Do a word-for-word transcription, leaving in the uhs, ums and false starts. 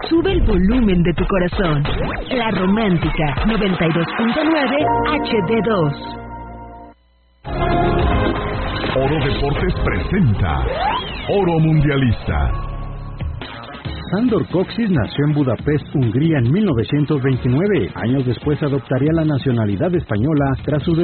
Sube el volumen de tu corazón. La Romántica noventa y dos punto nueve H D dos. Oro Deportes presenta Oro Mundialista. Sándor Kocsis nació en Budapest, Hungría en mil novecientos veintinueve. Años después adoptaría la nacionalidad española tras su